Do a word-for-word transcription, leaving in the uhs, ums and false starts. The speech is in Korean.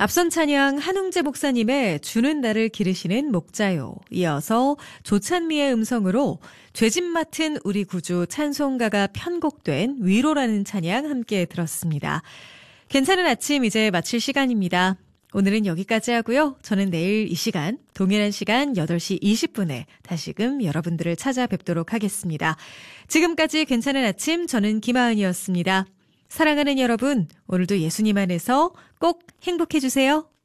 앞선 찬양 한웅재 목사님의 주는 나를 기르시는 목자요. 이어서 조찬미의 음성으로 죄짐 맡은 우리 구주 찬송가가 편곡된 위로라는 찬양 함께 들었습니다. 괜찮은 아침 이제 마칠 시간입니다. 오늘은 여기까지 하고요. 저는 내일 이 시간 동일한 시간 여덟 시 이십 분에 다시금 여러분들을 찾아뵙도록 하겠습니다. 지금까지 괜찮은 아침 저는 김하은이었습니다. 사랑하는 여러분, 오늘도 예수님 안에서 꼭 행복해 주세요.